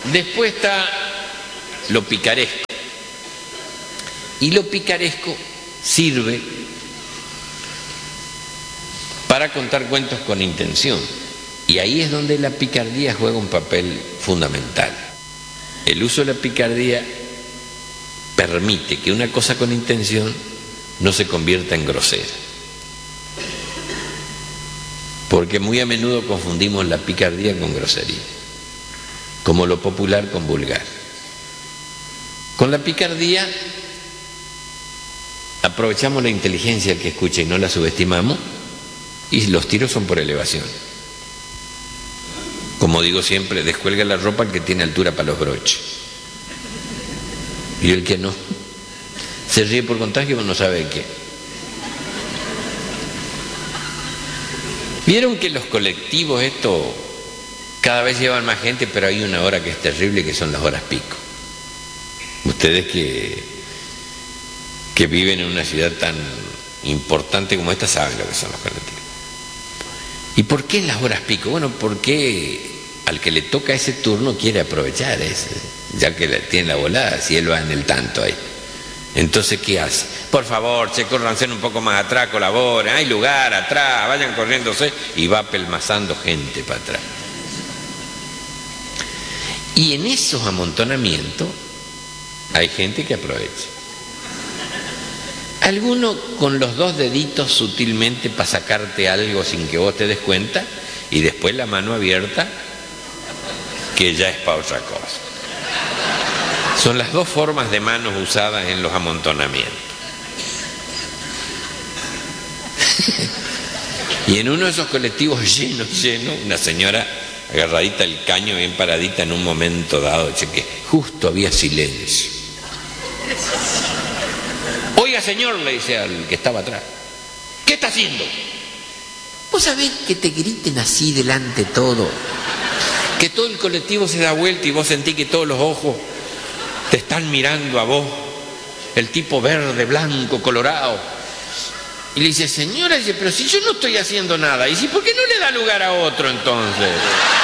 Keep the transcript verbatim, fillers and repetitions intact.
Después está lo picaresco. Y lo picaresco sirve para contar cuentos con intención. Y ahí es donde la picardía juega un papel fundamental. El uso de la picardía permite que una cosa con intención no se convierta en grosera. Porque muy a menudo confundimos la picardía con grosería, como lo popular con vulgar. Con la picardía aprovechamos la inteligencia que escucha y no la subestimamos, y los tiros son por elevación. Como digo siempre, descuelga la ropa el que tiene altura para los broches. Y el que no, se ríe por contagio pero no sabe qué. Vieron que los colectivos, esto, cada vez llevan más gente, pero hay una hora que es terrible, que son las horas pico. Ustedes que, que viven en una ciudad tan importante como esta saben lo que son los colectivos. ¿Y por qué en las horas pico? Bueno, porque al que le toca ese turno quiere aprovechar ese, ya que tiene la volada, si él va en el tanto ahí. Entonces, ¿qué hace? Por favor, che, córranse un poco más atrás, colaboren, hay lugar atrás, vayan corriéndose, y va pelmazando gente para atrás. Y en esos amontonamientos hay gente que aprovecha. Alguno con los dos deditos sutilmente para sacarte algo sin que vos te des cuenta, y después la mano abierta, que ya es para otra cosa. Son las dos formas de manos usadas en los amontonamientos. Y en uno de esos colectivos llenos, llenos, una señora agarradita el caño, bien paradita en un momento dado, que justo había silencio. Oiga, señor, le dice al que estaba atrás, ¿qué está haciendo? ¿Vos sabés que te griten así delante todo? Que todo el colectivo se da vuelta y vos sentís que todos los ojos te están mirando a vos, el tipo verde, blanco, colorado. Y le dice, señora, dice, pero si yo no estoy haciendo nada. Y dice, ¿por qué no le da lugar a otro entonces?